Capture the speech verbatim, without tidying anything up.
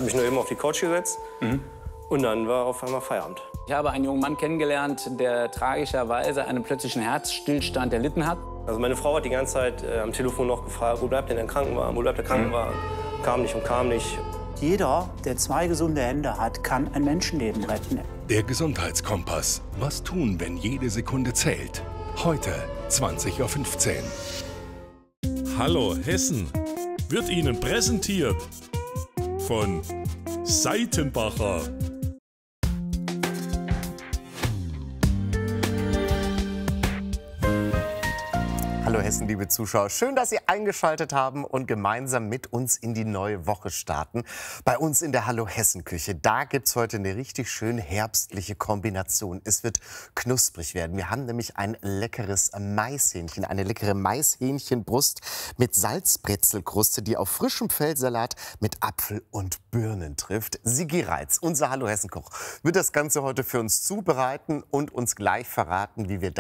mich nur eben auf die Couch gesetzt mhm. und dann war auf einmal Feierabend. Ich habe einen jungen Mann kennengelernt, der tragischerweise einen plötzlichen Herzstillstand erlitten hat. Also meine Frau hat die ganze Zeit äh, am Telefon noch gefragt, wo bleibt denn der Krankenwagen, wo bleibt der Krankenwagen? Mhm. Kam nicht und kam nicht. Jeder, der zwei gesunde Hände hat, kann ein Menschenleben retten. Der Gesundheitskompass. Was tun, wenn jede Sekunde zählt? Heute, zwanzig Uhr fünfzehn. Hallo Hessen wird Ihnen präsentiert von Seitenbacher. Hallo Hessen, liebe Zuschauer. Schön, dass Sie eingeschaltet haben und gemeinsam mit uns in die neue Woche starten. Bei uns in der Hallo Hessen Küche. Da gibt es heute eine richtig schön herbstliche Kombination. Es wird knusprig werden. Wir haben nämlich ein leckeres Maishähnchen, eine leckere Maishähnchenbrust mit Salzbrezelkruste, die auf frischem Feldsalat mit Apfel und Birnen trifft. Sigi Reitz, unser Hallo Hessen Koch, wird das Ganze heute für uns zubereiten und uns gleich verraten, wie wir